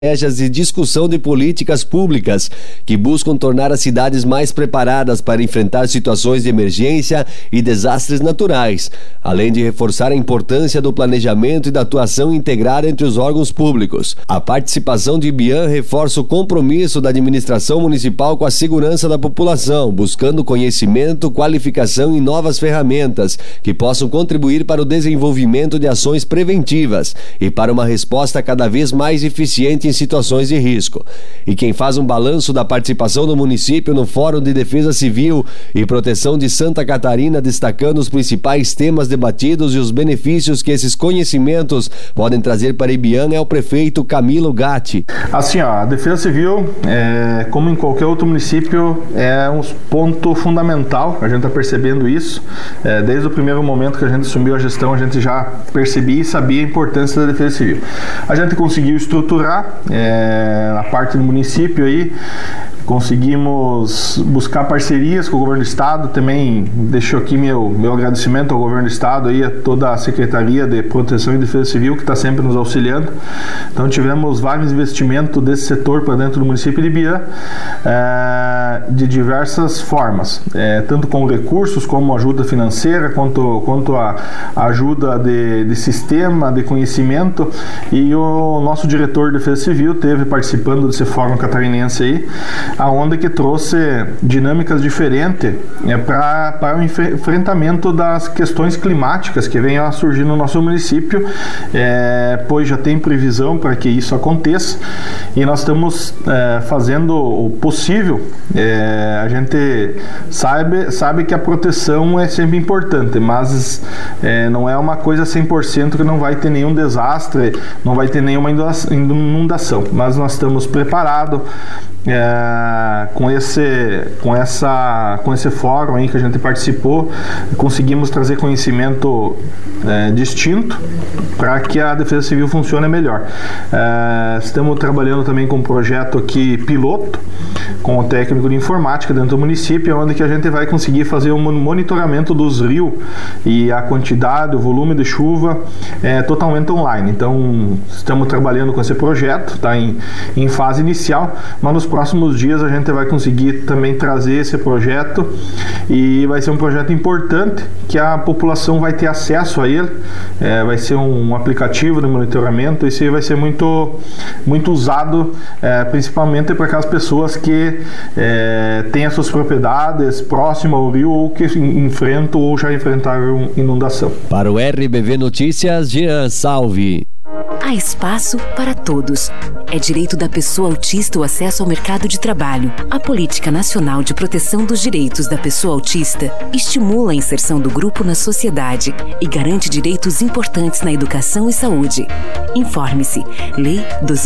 estratégias e discussão de políticas públicas que buscam tornar as cidades mais preparadas para enfrentar situações de emergência e desastres naturais, além de reforçar a importância do planejamento e da atuação integrada entre os órgãos públicos. A participação de IBIAN reforça o compromisso da administração municipal com a segurança da população, buscando conhecimento, qualificação e novas ferramentas que possam contribuir para o desenvolvimento de ações preventivas e para uma resposta cada vez mais eficiente em situações de risco. E quem faz um balanço da participação do município no Fórum de Defesa Civil e Proteção de Santa Catarina, destacando os principais temas debatidos e os benefícios que esses conhecimentos podem trazer para IBIAN, é o prefeito Camilo Gatti. Assim, a Defesa Civil, como em qualquer outro município, é um ponto fundamental. A gente está percebendo isso. Desde o primeiro momento que a gente assumiu a gestão, a gente já percebia e sabia a importância da Defesa Civil. A gente conseguiu estruturar na parte do município aí, conseguimos buscar parcerias com o governo do estado. Também deixo aqui meu agradecimento ao governo do estado aí, a toda a Secretaria de Proteção e Defesa Civil que está sempre nos auxiliando. Então tivemos vários investimentos desse setor para dentro do município de IBIAN, de diversas formas, tanto com recursos como ajuda financeira, quanto a ajuda de sistema, de conhecimento. E o nosso diretor de Defesa Civil teve participando desse fórum catarinense aí, aonde que trouxe dinâmicas diferentes para o enfrentamento das questões climáticas que vêm a surgir no nosso município, pois já tem previsão para que isso aconteça, e nós estamos fazendo o possível. A gente sabe que a proteção é sempre importante, mas não é uma coisa 100% que não vai ter nenhum desastre, não vai ter nenhuma inundação, mas nós estamos preparados. Com esse fórum aí que a gente participou, conseguimos trazer conhecimento distinto para que a Defesa Civil funcione melhor. Estamos trabalhando também com um projeto aqui piloto com o técnico de informática dentro do município, onde que a gente vai conseguir fazer um monitoramento dos rios e a quantidade, o volume de chuva totalmente online. Então estamos trabalhando com esse projeto, está em fase inicial, mas nos próximos dias a gente vai conseguir também trazer esse projeto, e vai ser um projeto importante que a população vai ter acesso a ele. Vai ser um aplicativo de monitoramento. Isso aí vai ser muito usado, principalmente para aquelas pessoas que têm as suas propriedades próximas ao rio ou que enfrentam ou já enfrentaram inundação. Para o RBV Notícias, Jean Salve. Há espaço para todos. É direito da pessoa autista o acesso ao mercado de trabalho. A Política Nacional de Proteção dos Direitos da Pessoa Autista estimula a inserção do grupo na sociedade e garante direitos importantes na educação e saúde. Informe-se. Lei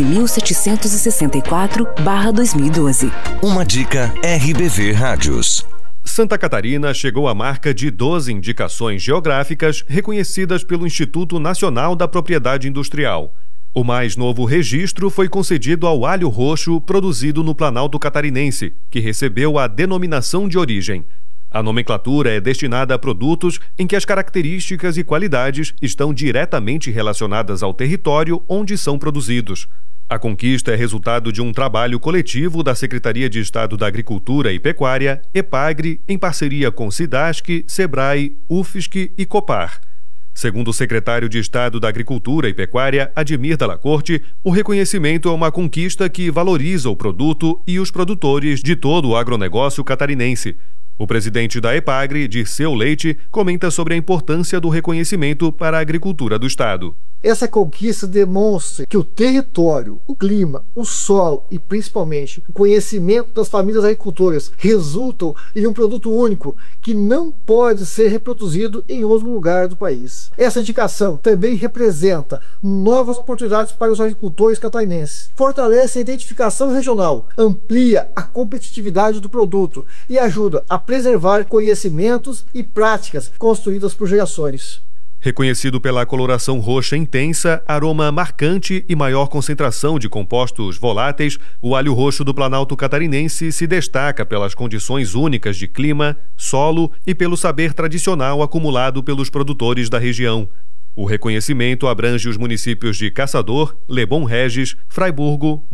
12.764/2012. Uma dica RBV Rádios. Santa Catarina chegou à marca de 12 indicações geográficas reconhecidas pelo Instituto Nacional da Propriedade Industrial. O mais novo registro foi concedido ao alho roxo produzido no Planalto Catarinense, que recebeu a denominação de origem. A nomenclatura é destinada a produtos em que as características e qualidades estão diretamente relacionadas ao território onde são produzidos. A conquista é resultado de um trabalho coletivo da Secretaria de Estado da Agricultura e Pecuária, EPAGRE, em parceria com SIDASC, SEBRAE, UFSC e COPAR. Segundo o secretário de Estado da Agricultura e Pecuária, Ademir Dalla Corte, o reconhecimento é uma conquista que valoriza o produto e os produtores de todo o agronegócio catarinense. O presidente da EPAGRE, Dirceu Leite, comenta sobre a importância do reconhecimento para a agricultura do Estado. Essa conquista demonstra que o território, o clima, o solo e principalmente o conhecimento das famílias agricultoras resultam em um produto único que não pode ser reproduzido em outro lugar do país. Essa indicação também representa novas oportunidades para os agricultores catarinenses, fortalece a identificação regional, amplia a competitividade do produto e ajuda a preservar conhecimentos e práticas construídas por gerações. Reconhecido pela coloração roxa intensa, aroma marcante e maior concentração de compostos voláteis, o alho roxo do Planalto Catarinense se destaca pelas condições únicas de clima, solo e pelo saber tradicional acumulado pelos produtores da região. O reconhecimento abrange os municípios de Caçador, Lebon Regis, Fraiburgo,